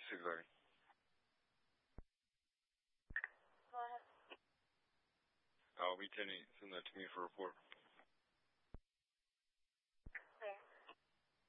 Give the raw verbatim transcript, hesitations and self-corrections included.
six thirty. Go ahead. I'll be ten eight. Send that to me for report.